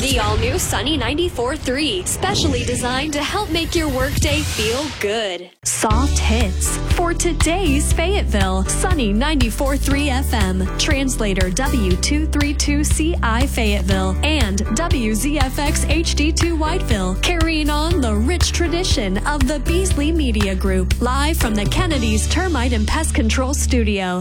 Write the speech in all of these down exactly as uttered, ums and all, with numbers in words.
The all-new Sunny ninety-four point three, specially designed to help make your workday feel good. Soft hits for today's Fayetteville. Sunny ninety-four point three F M. Translator W two thirty-two C I Fayetteville and W Z F X H D two Whiteville. Carrying on the rich tradition of the Beasley Media Group. Live from the Kennedy's Termite and Pest Control Studio.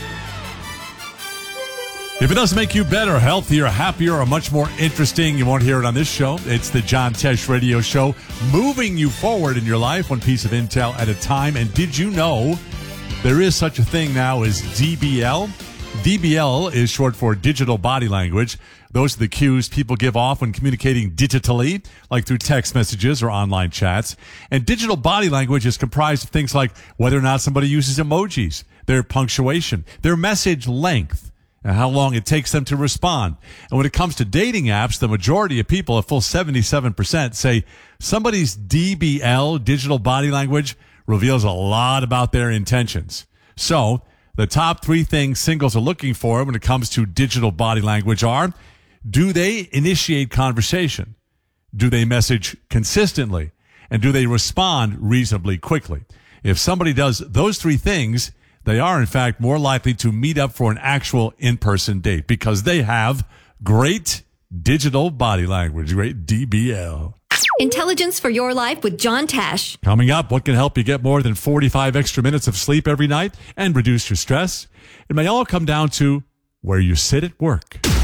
If it doesn't make you better, healthier, happier, or much more interesting, you won't hear it on this show. It's the John Tesh Radio Show, moving you forward in your life, one piece of intel at a time. And did you know there is such a thing now as D B L? D B L is short for digital body language. Those are the cues people give off when communicating digitally, like through text messages or online chats. And digital body language is comprised of things like whether or not somebody uses emojis, their punctuation, their message length, and how long it takes them to respond. And when it comes to dating apps, the majority of people, a full seventy-seven percent, say somebody's D B L, digital body language, reveals a lot about their intentions. So the top three things singles are looking for when it comes to digital body language are: do they initiate conversation? Do they message consistently? And do they respond reasonably quickly? If somebody does those three things, they are, in fact, more likely to meet up for an actual in-person date because they have great digital body language, great D B L. Intelligence for your life with John Tesh. Coming up, what can help you get more than forty-five extra minutes of sleep every night and reduce your stress? It may all come down to where you sit at work.